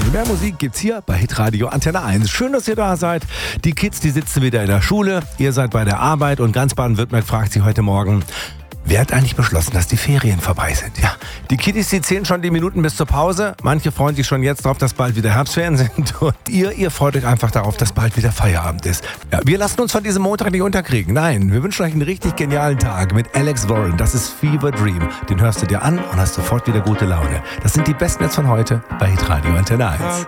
Mehr Musik gibt's hier bei Hitradio Antenne 1. Schön, dass ihr da seid. Die Kids, die sitzen wieder in der Schule. Ihr seid bei der Arbeit und ganz Baden-Württemberg fragt sie heute Morgen: Wer hat eigentlich beschlossen, dass die Ferien vorbei sind? Ja, die Kiddies, die zählen schon die Minuten bis zur Pause. Manche freuen sich schon jetzt darauf, dass bald wieder Herbstferien sind. Und ihr freut euch einfach darauf, dass bald wieder Feierabend ist. Ja, wir lassen uns von diesem Montag nicht unterkriegen. Nein, wir wünschen euch einen richtig genialen Tag mit Alex Warren. Das ist Fever Dream. Den hörst du dir an und hast sofort wieder gute Laune. Das sind die besten Hits von heute bei Hitradio Antenne 1.